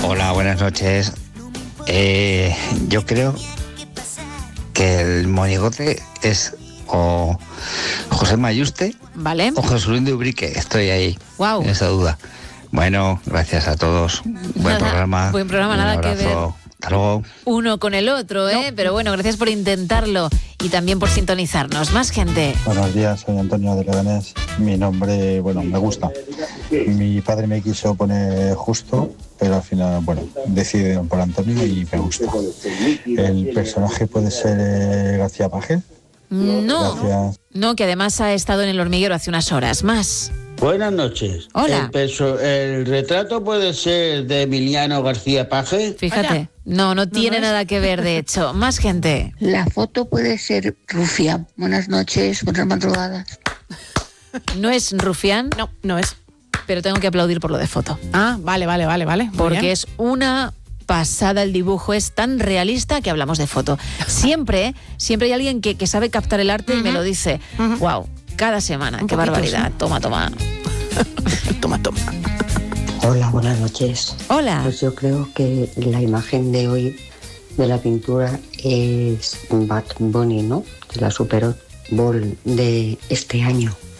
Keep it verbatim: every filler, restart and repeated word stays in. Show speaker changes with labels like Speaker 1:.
Speaker 1: Hola, buenas noches. Eh, yo creo que el monigote es o José Mayuste,
Speaker 2: ¿vale?,
Speaker 1: o José Luis de Ubrique. Estoy ahí,
Speaker 2: wow,
Speaker 1: en esa duda. Bueno, gracias a todos. Buen
Speaker 2: nada,
Speaker 1: programa.
Speaker 2: buen programa, nada que ver
Speaker 1: Hasta luego.
Speaker 2: uno con el otro, ¿eh? No. Pero bueno, gracias por intentarlo y también por sintonizarnos. Más gente.
Speaker 3: Buenos días, soy Antonio de Leganés. Mi nombre, bueno, me gusta. Mi padre me quiso poner Justo, pero al final, bueno, decidieron por Antonio y me gusta. ¿El personaje puede ser eh, García Paje?
Speaker 2: No,
Speaker 3: Gracias.
Speaker 2: No, que además ha estado en El Hormiguero hace unas horas. Más.
Speaker 4: Buenas noches.
Speaker 2: Hola.
Speaker 4: El, perso- el retrato puede ser de Emiliano García Paje.
Speaker 2: Fíjate,
Speaker 5: Vaya.
Speaker 2: no, no tiene
Speaker 5: no es.
Speaker 2: nada que ver, de hecho. Más gente.
Speaker 6: La foto puede ser Rufián. Buenas noches, buenas madrugadas.
Speaker 2: No es Rufián,
Speaker 5: No, no es.
Speaker 2: pero tengo que aplaudir por lo de foto.
Speaker 5: Ah, vale, vale, vale, vale. Muy
Speaker 2: Porque
Speaker 5: bien.
Speaker 2: es una pasada el dibujo, es tan realista que hablamos de foto. Siempre, siempre hay alguien que, que sabe captar el arte y me lo dice.
Speaker 5: Ujú.
Speaker 2: Wow, cada semana,
Speaker 5: Un
Speaker 2: qué
Speaker 5: poquito,
Speaker 2: barbaridad.
Speaker 5: sí.
Speaker 2: Toma, toma.
Speaker 5: Toma, toma.
Speaker 7: Hola, buenas noches.
Speaker 2: Hola.
Speaker 7: Pues yo creo que la imagen de hoy de la pintura es Bad Bunny, ¿no? De la Super Bowl de este año.